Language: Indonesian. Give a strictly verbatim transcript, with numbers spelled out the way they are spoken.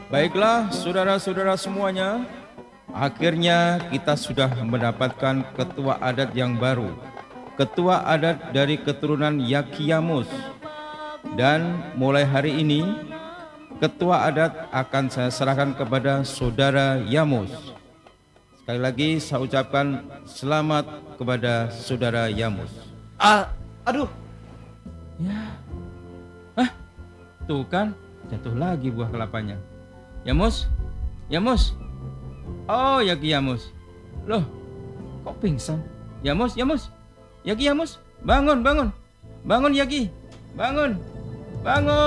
Baiklah, saudara-saudara semuanya, akhirnya kita sudah mendapatkan ketua adat yang baru. Ketua adat dari keturunan Yakiyamus. Dan mulai hari ini, ketua adat akan saya serahkan kepada saudara Yamus. Sekali lagi saya ucapkan selamat kepada saudara Yamus. Ah, aduh. Ya. Ah, tuh kan, jatuh lagi buah kelapanya. Yamus, Yamus. Oh, Yaki Yamus. Loh, kok pingsan? Yamus, Yamus. Yaki Yamus, bangun, bangun. Bangun Yaki. Bangun. Bangun.